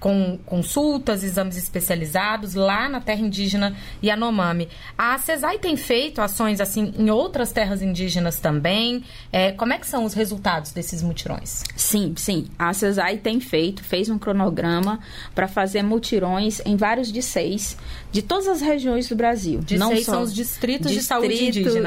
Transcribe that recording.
com consultas, exames especializados lá na terra indígena Yanomami. A CESAI tem feito ações assim em outras terras indígenas também? Como é que são os resultados desses mutirões? Sim. A CESAI fez um cronograma para fazer mutirões em vários DICEIs de todas as regiões do Brasil. DICEIs são os distritos de saúde indígena,